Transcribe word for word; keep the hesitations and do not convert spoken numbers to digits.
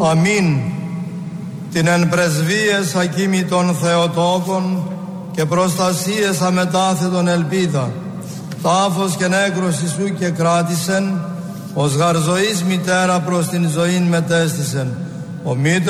Αμήν. Την εν πρεσβείες ακίμητων Θεοτόκων και προστασίες αμετάθετον ελπίδα, τάφος και νέκρωση σου και κράτησεν, ως γαρ ζωής μητέρα προς την ζωήν μετέστησεν. Ο μήτρος